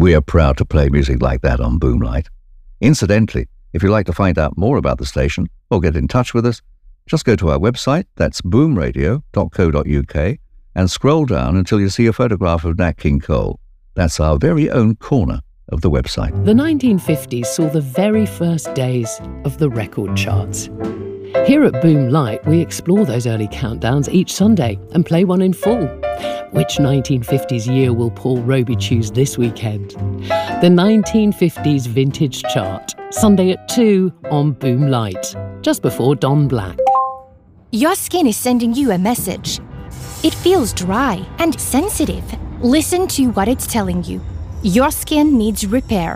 we're proud to play music like that on Boomlight. Incidentally, if you'd like to find out more about the station or get in touch with us, just go to our website, that's boomradio.co.uk, and scroll down until you see a photograph of Nat King Cole. That's our very own corner of the website. The 1950s saw the very first days of the record charts. Here at Boomlight, we explore those early countdowns each Sunday and play one in full. Which 1950s year will Paul Roby choose this weekend? The 1950s Vintage Chart, Sunday at 2 on Boomlight, just before Don Black. Your skin is sending you a message. It feels dry and sensitive. Listen to what it's telling you. Your skin needs repair.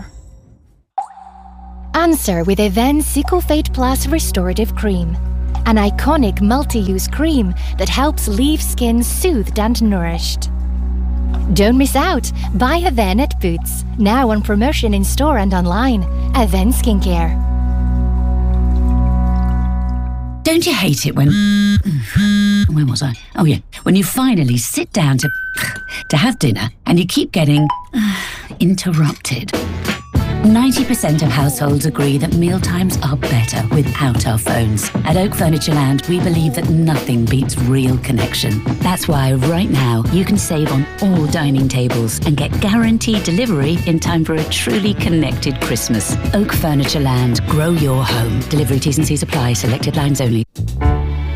Answer with Avène Cicaphate Plus Restorative Cream, an iconic multi-use cream that helps leave skin soothed and nourished. Don't miss out. Buy Avène at Boots, now on promotion in store and online. Avène Skincare. Don't you hate it when... Where was I? Oh yeah, when you finally sit down to have dinner and you keep getting interrupted. 90% of households agree that mealtimes are better without our phones. At Oak Furnitureland, we believe that nothing beats real connection. That's why right now you can save on all dining tables and get guaranteed delivery in time for a truly connected Christmas. Oak Furnitureland, grow your home. Delivery T's and C's apply, selected lines only.